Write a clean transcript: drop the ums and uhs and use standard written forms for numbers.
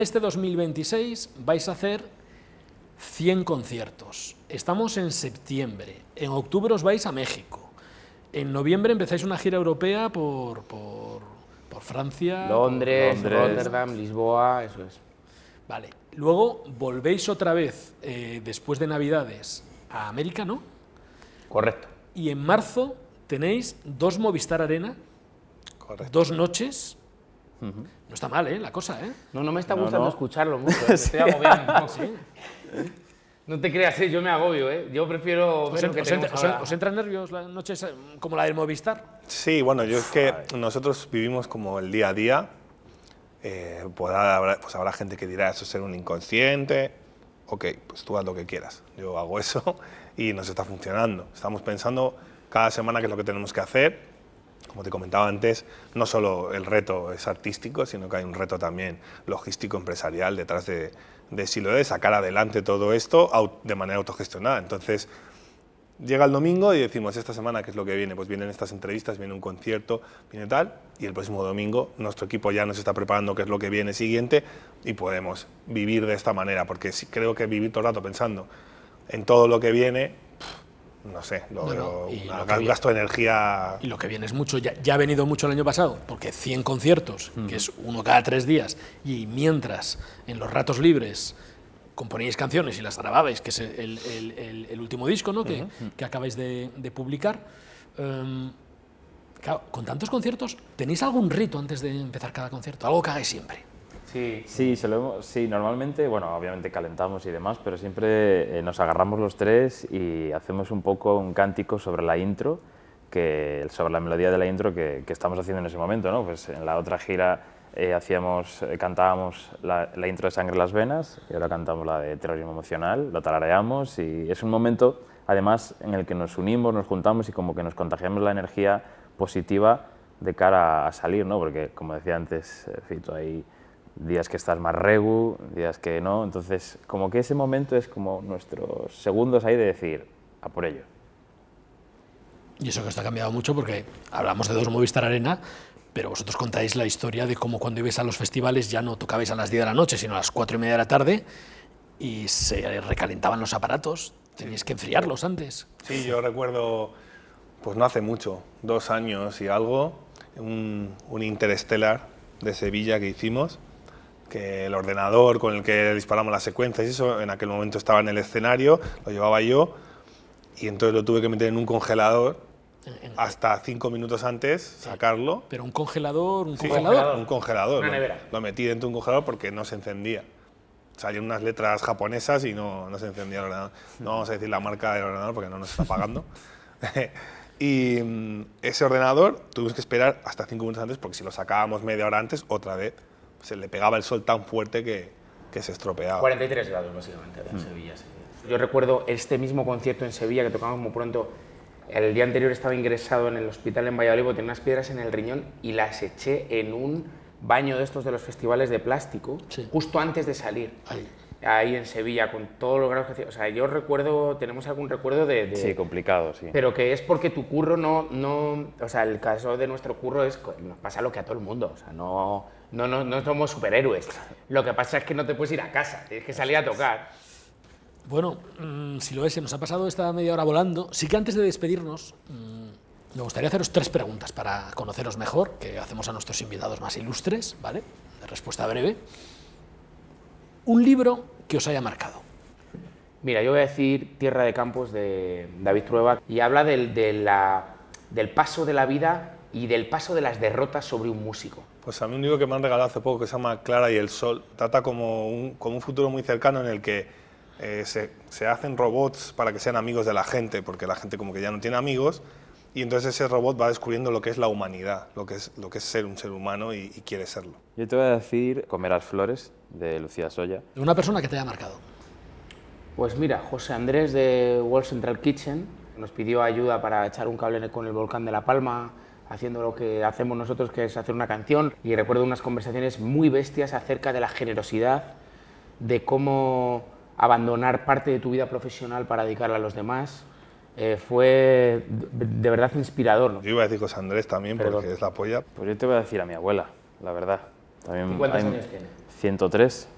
Este 2026 vais a hacer 100 conciertos. Estamos en septiembre. En octubre os vais a México. En noviembre empezáis una gira europea por Francia. Londres, Rotterdam, Lisboa, eso es. Vale. Luego volvéis otra vez, después de Navidades, a América, ¿no? Correcto. Y en marzo tenéis 2 Movistar Arena, Correcto. 2 noches. No está mal, la cosa, ¿eh? No me está gustando escucharlo mucho, me estoy agobiando un poco. Sí. No te creas, yo me agobio, yo prefiero ver lo que tenemos ahora. ¿Os entran nervios las noches como la del Movistar? Sí, bueno, yo es que nosotros vivimos como el día a día. Pues habrá gente que dirá, eso es ser un inconsciente. Ok, pues tú haz lo que quieras. Yo hago eso y nos está funcionando. Estamos pensando cada semana qué es lo que tenemos que hacer. Como te comentaba antes, no solo el reto es artístico, sino que hay un reto también logístico, empresarial, detrás de Siloé, de sacar adelante todo esto de manera autogestionada. Entonces, llega el domingo y decimos, esta semana, ¿qué es lo que viene? Pues vienen estas entrevistas, viene un concierto, viene tal, y el próximo domingo nuestro equipo ya nos está preparando qué es lo que viene siguiente y podemos vivir de esta manera, porque sí, creo que vivir todo el rato pensando en todo lo que viene, no sé, un gasto de energía. Y lo que viene es mucho, ya ha venido mucho el año pasado, porque 100 conciertos, que es uno cada 3 días, y mientras en los ratos libres componíais canciones y las grababais, que es el último disco, ¿no? que acabáis de publicar. Claro, con tantos conciertos, ¿tenéis algún rito antes de empezar cada concierto? Algo que hagáis siempre. Sí, normalmente, bueno, obviamente calentamos y demás, pero siempre nos agarramos los tres y hacemos un poco un cántico sobre la intro, sobre la melodía de la intro que estamos haciendo en ese momento, ¿no? Pues en la otra gira cantábamos la intro de Sangre en las venas y ahora cantamos la de Terrorismo emocional, lo tarareamos y es un momento, además, en el que nos unimos, nos juntamos y como que nos contagiamos la energía positiva de cara a salir, ¿no? Porque, como decía antes Fito, hay días que estás más regu, días que no, entonces como que ese momento es como nuestros segundos ahí de decir, a por ello. Y eso que os ha cambiado mucho porque hablamos de 2 Movistar Arena, pero vosotros contáis la historia de cómo cuando ibais a los festivales ya no tocabais a las 10 de la noche, sino a las 4:30 de la tarde y se recalentaban los aparatos, teníais que enfriarlos antes. Sí, yo recuerdo, pues no hace mucho, 2 años y algo, un Interstellar de Sevilla que hicimos, que el ordenador con el que disparamos las secuencias y eso, en aquel momento estaba en el escenario, lo llevaba yo y entonces lo tuve que meter en un congelador hasta 5 minutos antes, sacarlo. ¿Pero un congelador? Un congelador. Una nevera. Lo metí dentro de un congelador porque no se encendía. Salían unas letras japonesas y no se encendía el ordenador. No vamos a decir la marca del ordenador porque no nos está pagando. Y ese ordenador tuvimos que esperar hasta 5 minutos antes porque si lo sacábamos media hora antes, otra vez, se le pegaba el sol tan fuerte que se estropeaba. 43 grados básicamente en Sevilla. Sí. Yo recuerdo este mismo concierto en Sevilla que tocamos muy pronto. El día anterior estaba ingresado en el hospital en Valladolid, tenía unas piedras en el riñón y las eché en un baño de estos de los festivales de plástico, justo antes de salir. Ahí en Sevilla, con todos los grados que hacía. O sea, yo recuerdo, tenemos algún recuerdo de... Sí, complicado, sí. Pero que es porque tu curro no... O sea, el caso de nuestro curro es... Nos pasa lo que a todo el mundo. O sea, no somos superhéroes. Lo que pasa es que no te puedes ir a casa, tienes que salir a tocar. Bueno, Siloé, se nos ha pasado esta media hora volando. Sí que antes de despedirnos, me gustaría haceros 3 preguntas para conoceros mejor, que hacemos a nuestros invitados más ilustres, ¿vale? De respuesta breve. Un libro que os haya marcado. Mira, yo voy a decir Tierra de Campos de David Trueba y habla del paso de la vida y del paso de las derrotas sobre un músico. Pues a mí un libro que me han regalado hace poco que se llama Clara y el Sol trata como un futuro muy cercano en el que se hacen robots para que sean amigos de la gente, porque la gente como que ya no tiene amigos, y entonces ese robot va descubriendo lo que es la humanidad, lo que es ser un ser humano y quiere serlo. Yo te voy a decir Comerás flores, de Lucía Soya. De una persona que te haya marcado. Pues mira, José Andrés de World Central Kitchen nos pidió ayuda para echar un cable con el volcán de La Palma, haciendo lo que hacemos nosotros, que es hacer una canción, y recuerdo unas conversaciones muy bestias acerca de la generosidad, de cómo abandonar parte de tu vida profesional para dedicarla a los demás. Fue de verdad inspirador, ¿no? Yo iba a decir José Andrés también, porque es la polla. Pues yo te voy a decir a mi abuela, la verdad. También ¿Y cuántos años tiene? 103.